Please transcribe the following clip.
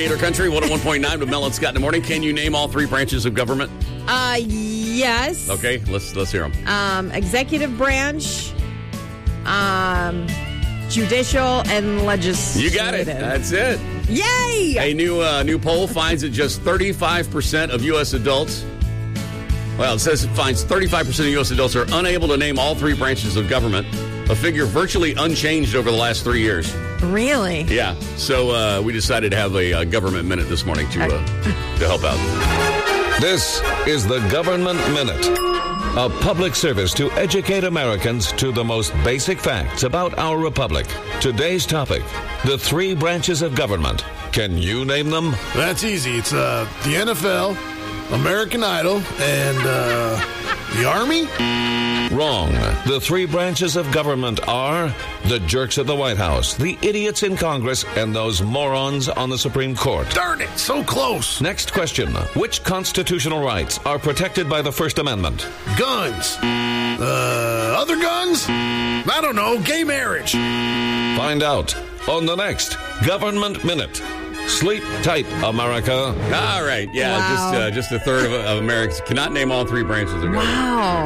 Gator Country, 101.9 with Mel and Scott in the morning. Can you name all three branches of government? Yes. Okay, let's hear them. Executive branch, judicial, and legislative. You got it. That's it. Yay! A new poll finds that just 35% of U.S. adults, well, it says it finds 35% of U.S. adults are unable to name all three branches of government, a figure virtually unchanged over the last 3 years. Really? Yeah. So we decided to have a government minute this morning to help out. This is the Government Minute, a public service to educate Americans to the most basic facts about our republic. Today's topic, the three branches of government. Can you name them? That's easy. It's the NFL, American Idol, and the Army? Wrong. The three branches of government are the jerks at the White House, the idiots in Congress, and those morons on the Supreme Court. Darn it, so close. Next question. Which constitutional rights are protected by the First Amendment? Guns. Other guns? I don't know, gay marriage. Find out on the next Government Minute. Sleep tight, America. All right. Yeah, Wow. just a third of Americans cannot name all three branches of government. Wow.